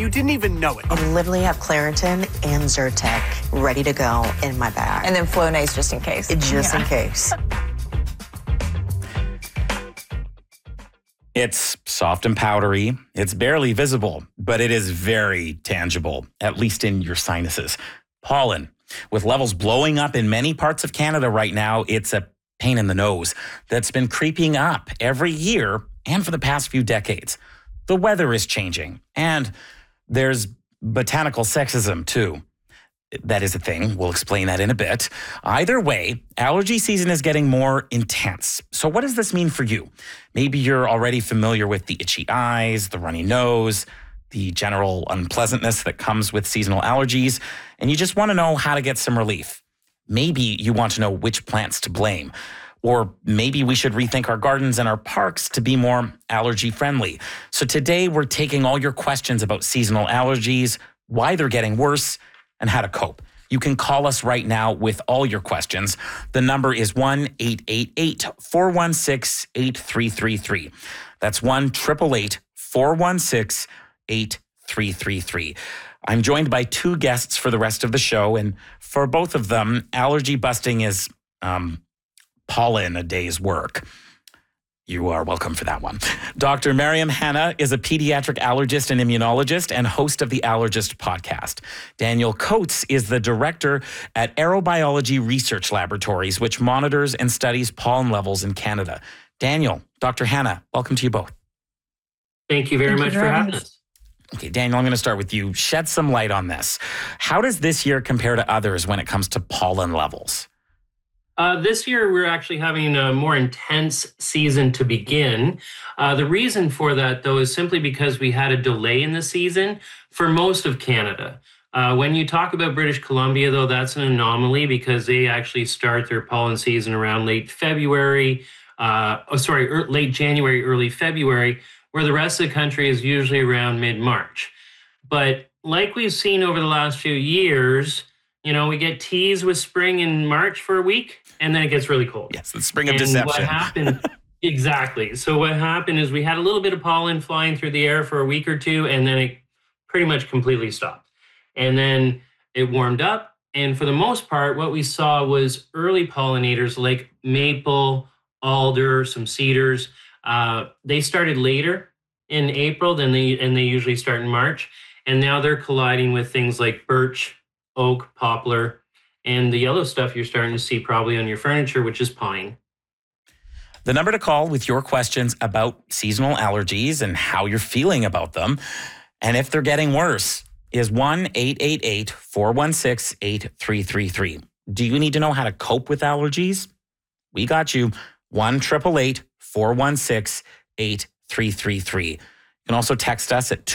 you didn't even know it. I literally have Claritin and Zyrtec ready to go in my bag. And then Flonase just in case. Just in case. It's soft and powdery. It's barely visible, but it is very tangible, at least in your sinuses. Pollen. With levels blowing up in many parts of Canada right now, it's a pain in the nose that's been creeping up every year and for the past few decades. The weather is changing, and there's botanical sexism too. That is a thing. We'll explain that in a bit. Either way, allergy season is getting more intense. So what does this mean for you? Maybe you're already familiar with the itchy eyes, the runny nose, the general unpleasantness that comes with seasonal allergies, and you just want to know how to get some relief. Maybe you want to know which plants to blame. Or maybe we should rethink our gardens and our parks to be more allergy friendly. So today we're taking all your questions about seasonal allergies, why they're getting worse, and how to cope. You can call us right now with all your questions. The number is 1-888-416-8333. That's 1-888-416-8333. I'm joined by two guests for the rest of the show, and for both of them, allergy busting is pollen a day's work. You are welcome for that one. Dr. Mariam Hanna is a pediatric allergist and immunologist and host of the Allergist podcast. Daniel Coates is the director at Aerobiology Research Laboratories, which monitors and studies pollen levels in Canada. Daniel, Dr. Hanna, welcome to you both. Thank you very much for having us. Okay, Daniel, I'm going to start with you. Shed some light on this. How does this year compare to others when it comes to pollen levels? This year, we're actually having a more intense season to begin. The reason for that, though, is simply because we had a delay in the season for most of Canada. When you talk about British Columbia, though, that's an anomaly because they actually start their pollen season around late January, early February, where the rest of the country is usually around mid-March. But like we've seen over the last few years, we get teased with spring in March for a week, and then it gets really cold. Yes, the spring of deception. What happened, exactly. So what happened is we had a little bit of pollen flying through the air for a week or two, and then it pretty much completely stopped. And then it warmed up, and for the most part, what we saw was early pollinators like maple, alder, some cedars. They started later in April than they usually start in March, and now they're colliding with things like birch, oak, poplar, and the yellow stuff you're starting to see probably on your furniture, which is pine. The number to call with your questions about seasonal allergies and how you're feeling about them, and if they're getting worse, is 1-888-416-8333. Do you need to know how to cope with allergies? We got you. 1-888-416-8333. You can also text us at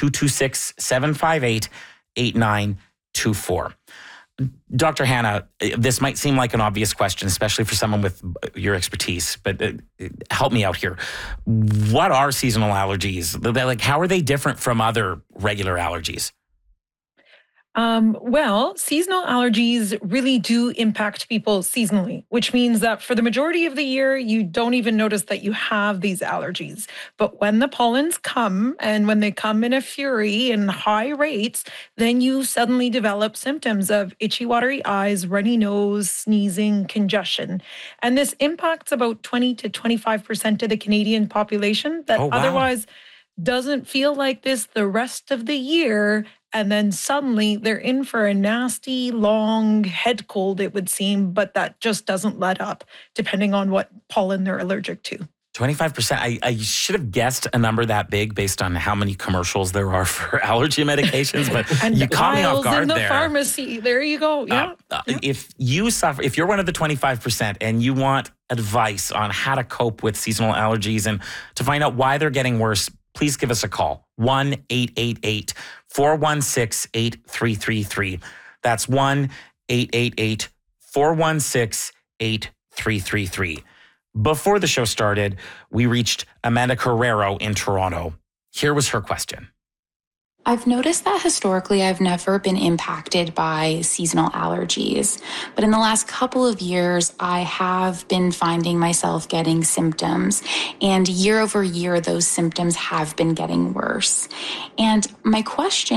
226-758-8924. Dr. Hanna, this might seem like an obvious question, especially for someone with your expertise, but help me out here. What are seasonal allergies? How are they different from other regular allergies? Well, seasonal allergies really do impact people seasonally, which means that for the majority of the year, you don't even notice that you have these allergies. But when the pollens come, and when they come in a fury in high rates, then you suddenly develop symptoms of itchy, watery eyes, runny nose, sneezing, congestion. And this impacts about 20 to 25% of the Canadian population that otherwise doesn't feel like this the rest of the year. And then suddenly they're in for a nasty, long head cold, it would seem, but that just doesn't let up, depending on what pollen they're allergic to. 25%. I should have guessed a number that big based on how many commercials there are for allergy medications, but and you caught me off guard in the there. Pharmacy. There you go. Yeah. If you're one of the 25% and you want advice on how to cope with seasonal allergies and to find out why they're getting worse, please give us a call. 1-888-416-8333. That's 1-888-416-8333. Before the show started, we reached Amanda Carrero in Toronto. Here was her question. I've noticed that historically I've never been impacted by seasonal allergies, but in the last couple of years, I have been finding myself getting symptoms, and year over year, those symptoms have been getting worse. And my question